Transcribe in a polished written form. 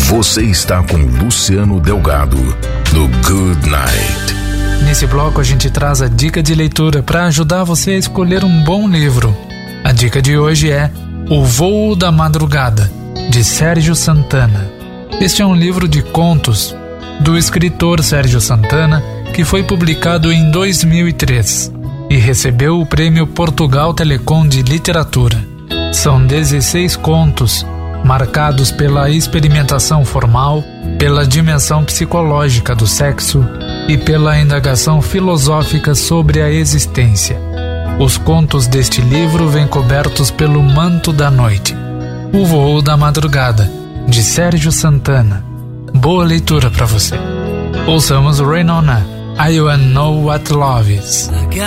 Você está com Luciano Delgado, do Good Night. Nesse bloco a gente traz a dica de leitura para ajudar você a escolher um bom livro. A dica de hoje é O Voo da Madrugada, de Sérgio Santana. Este é um livro de contos do escritor Sérgio Santana que foi publicado em 2003 e recebeu o Prêmio Portugal Telecom de Literatura. São 16 contos marcados pela experimentação formal, pela dimensão psicológica do sexo e pela indagação filosófica sobre a existência. Os contos deste livro vêm cobertos pelo manto da noite. O Voo da Madrugada, de Sérgio Santana. Boa leitura para você. Ouçamos Rain On I Wanna Know What Love Is.